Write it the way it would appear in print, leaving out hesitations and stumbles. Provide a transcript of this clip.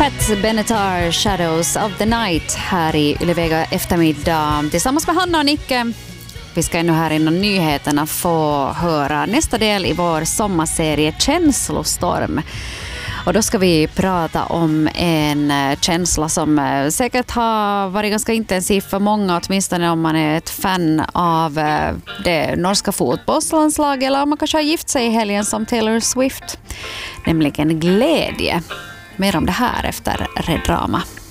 Pat Benatar, Shadows of the Night här i Ylevega eftermiddag tillsammans med Hanna och Nicke. Vi ska nu här innan nyheterna få höra nästa del i vår sommarserie Känslostorm. Och då ska vi prata om en känsla som säkert har varit ganska intensiv för många, åtminstone om man är ett fan av det norska fotbollslandslaget eller om man kanske har gift sig i helgen som Taylor Swift. Nämligen glädje. Mer om det här efter Red Drama.